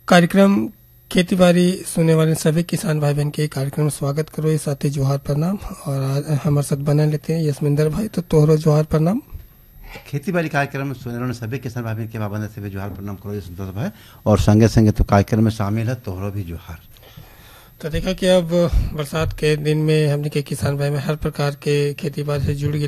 कार्यक्रम खेती बाड़ी सुनने वाले सभी किसान भाई बहन के कार्यक्रम में स्वागत करो। साथ ही जोहार प्रणाम। और आज हमारे साथ बने लेते हैं यशमिंदर भाई, तो तोहरो जोहार प्रणाम। खेती बाड़ी कार्यक्रम में सुनने वाले सभी किसान भाई बहन के बाबा से भी जोहार प्रणाम करो संतोष भाई, और संगे संगे तो कार्यक्रम में शामिल है तोहरो भी जोहार। तो देखा कि अब बरसात के दिन में हमने के किसान भाई में हर प्रकार के खेती बाड़ी से जुड़ गए